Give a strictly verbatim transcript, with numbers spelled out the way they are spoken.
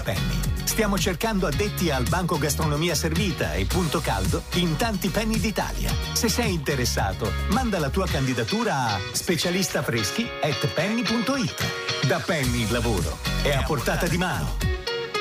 Penny. Stiamo cercando addetti al banco gastronomia servita e punto caldo in tanti Penny d'Italia. Se sei interessato, manda la tua candidatura a specialistafreschi at penny punto it. Da Penny il lavoro è a portata di mano.